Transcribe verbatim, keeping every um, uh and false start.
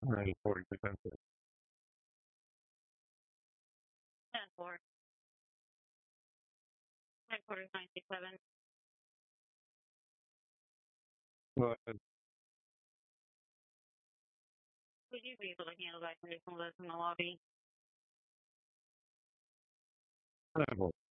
Ninety forty percent. ten four. Headquarters nine six seven. Go ahead. Would you be able to handle that conditional list in the lobby? Ten four.